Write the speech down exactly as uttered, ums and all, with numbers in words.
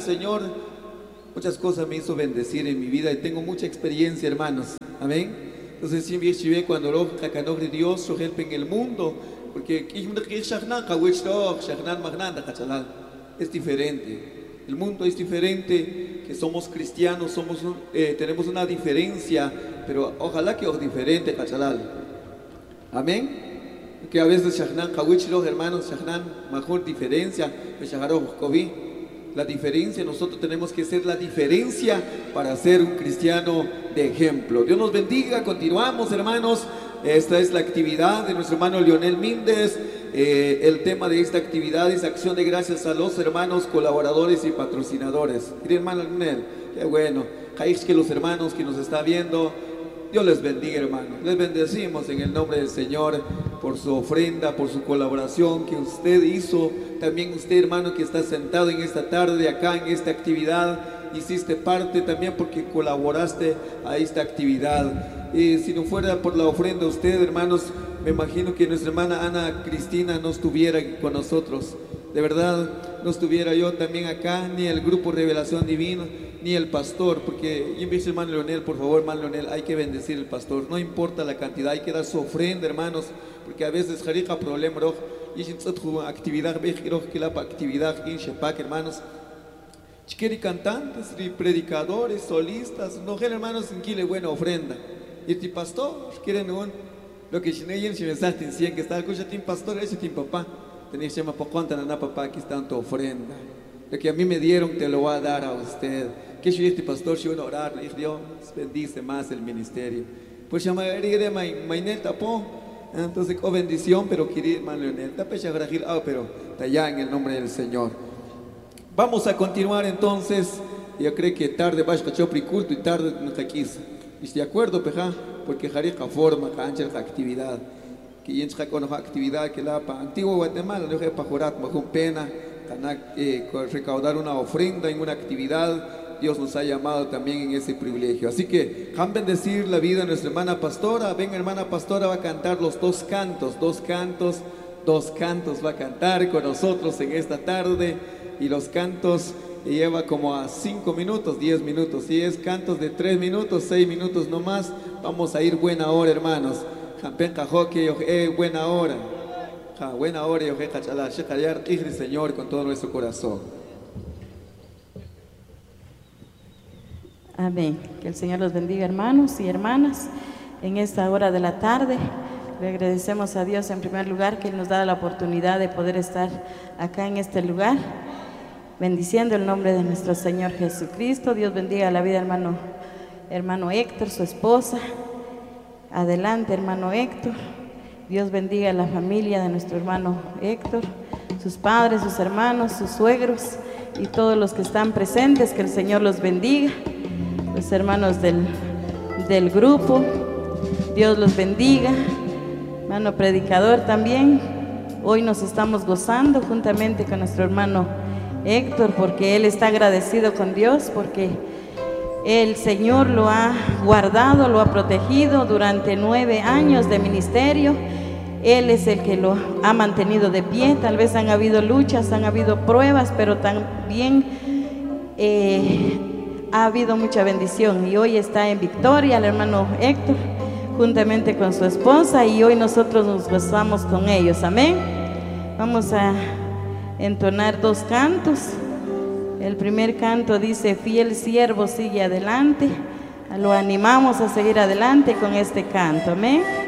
Señor muchas cosas me hizo bendecir en mi vida y tengo mucha experiencia, hermanos. Amén. Entonces siempre estuve cuando lo cacanó de Dios, yo help en el mundo, porque es diferente. El mundo es diferente, que somos cristianos, somos un, eh, tenemos una diferencia, pero ojalá que os diferente, cachalal. Amén. Que a veces Shahnan Kawichiro, hermanos, Shahnan, mejor diferencia, la diferencia, nosotros tenemos que ser la diferencia para ser un cristiano de ejemplo. Dios nos bendiga, continuamos, hermanos. Esta es la actividad de nuestro hermano Leonel Míndez. Eh, el tema de esta actividad es acción de gracias a los hermanos colaboradores y patrocinadores. Mire, hermano Leonel, qué bueno. Que los hermanos que nos están viendo, Dios les bendiga, hermano. Les bendecimos en el nombre del Señor por su ofrenda, por su colaboración que usted hizo. También usted, hermano, que está sentado en esta tarde acá en esta actividad, hiciste parte también porque colaboraste a esta actividad. Y si no fuera por la ofrenda usted, hermanos, me imagino que nuestra hermana Ana Cristina no estuviera con nosotros. De verdad, no estuviera yo también acá, ni el grupo Revelación Divina, ni el pastor, porque yo me dice, hermano Leonel, por favor, hermano Leonel, hay que bendecir al pastor, no importa la cantidad, hay que dar su ofrenda, hermanos, porque a veces jarija problema, y sin actividad, que la actividad, hermanos, quieren cantantes, predicadores, solistas, no quieren, hermanos, sin que le buena ofrenda, y el pastor, quieren un, lo que si no hay en mensaje, que está escuchando un pastor, ese tiene papá, tenés que llamar por cuenta, nana papá, aquí está tu ofrenda. Lo que a mí me dieron te lo voy a dar a usted. Que yo este pastor, si uno orar, le dije, Dios bendice más el ministerio. Pues llamaría de Mainel tapó. Entonces, oh bendición, pero quería hermano Leonel. Ah, pero está allá en el nombre del Señor. Vamos a continuar entonces. Yo creo que tarde va a escuchar culto y tarde no te quise. Y estoy de acuerdo, peja, porque jarija forma, cancha la actividad. Que y en con la actividad que la pa antiguo Guatemala, no es para jurar, con pena. Eh, recaudar una ofrenda en una actividad, Dios nos ha llamado también en ese privilegio. Así que, han bendecir la vida de nuestra hermana pastora. Ven, hermana pastora va a cantar los dos cantos, dos cantos, dos cantos va a cantar con nosotros en esta tarde. Y los cantos lleva como a cinco minutos, diez minutos. Si es cantos de tres minutos, seis minutos no más, vamos a ir buena hora, hermanos. Eh, buena hora. Ja, buena hora, yo que Señor, con todo nuestro corazón. Amén. Que el Señor los bendiga, hermanos y hermanas. En esta hora de la tarde, le agradecemos a Dios en primer lugar que Él nos da la oportunidad de poder estar acá en este lugar, bendiciendo el nombre de nuestro Señor Jesucristo. Dios bendiga la vida, hermano, hermano Héctor, su esposa. Adelante, hermano Héctor. Dios bendiga a la familia de nuestro hermano Héctor, sus padres, sus hermanos, sus suegros y todos los que están presentes, que el Señor los bendiga. Los hermanos del, del grupo, Dios los bendiga. Hermano predicador también, hoy nos estamos gozando juntamente con nuestro hermano Héctor, porque él está agradecido con Dios, porque el Señor lo ha guardado, lo ha protegido durante nueve años de ministerio. Él es el que lo ha mantenido de pie. Tal vez han habido luchas, han habido pruebas, pero también eh, ha habido mucha bendición. Y hoy está en victoria el hermano Héctor, juntamente con su esposa, y hoy nosotros nos gozamos con ellos. Amén. Vamos a entonar dos cantos. El primer canto dice: fiel siervo sigue adelante. Lo animamos a seguir adelante con este canto. Amén.